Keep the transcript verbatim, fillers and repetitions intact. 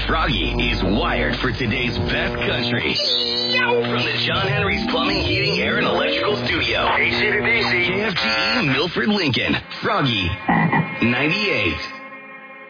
Froggy is wired for today's best country. From the John Henry's Plumbing, Heating, Air, and Electrical Studio. A C to D C. K F G E, Milford, Lincoln. Froggy ninety-eight.